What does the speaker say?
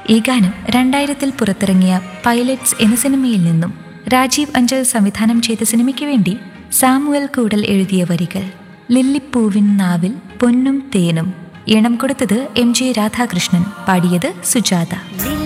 ഈ ഗാനം 2000 പുറത്തിറങ്ങിയ പൈലറ്റ്സ് എന്ന സിനിമയിൽ നിന്നും രാജീവ് അഞ്ചൽ സംവിധാനം ചെയ്ത സിനിമയ്ക്ക് വേണ്ടി സാമുവൽ കൂടൽ എഴുതിയ വരികൾ. ലില്ലിപ്പൂവിൻ നാവിൽ പൊന്നും തേനും. ഈണം കൊടുത്തത് MG രാധാകൃഷ്ണൻ, പാടിയത് സുജാത.